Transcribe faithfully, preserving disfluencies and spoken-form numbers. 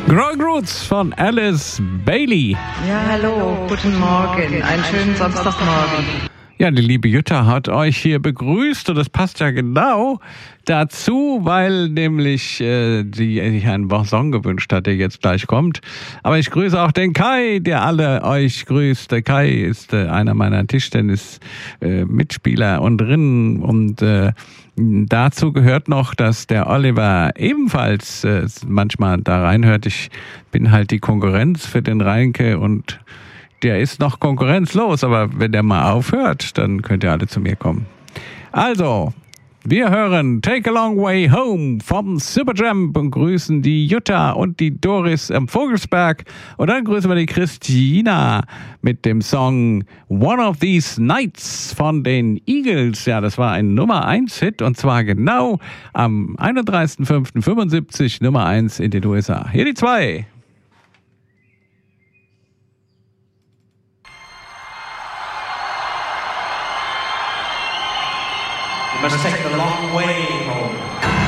Grog Roots von Alice Bailey. Ja, hallo, guten Morgen, einen schönen Samstagmorgen. Ja, die liebe Jutta hat euch hier begrüßt und das passt ja genau dazu, weil nämlich äh, sie sich einen Song gewünscht hat, der jetzt gleich kommt. Aber ich grüße auch den Kai, der alle euch grüßt. Der Kai ist äh, einer meiner Tischtennis-Mitspieler äh, und Rinnen und äh, dazu gehört noch, dass der Oliver ebenfalls äh, manchmal da reinhört. Ich bin halt die Konkurrenz für den Reinke und der ist noch konkurrenzlos, aber wenn der mal aufhört, dann könnt ihr alle zu mir kommen. Also, wir hören Take a Long Way Home vom Supertramp und grüßen die Jutta und die Doris am Vogelsberg. Und dann grüßen wir die Christina mit dem Song One of These Nights von den Eagles. Ja, das war ein Nummer eins Hit und zwar genau am einunddreißigsten fünften fünfundsiebzig Nummer eins in den U S A. Hier die zwei. You must take the long way home.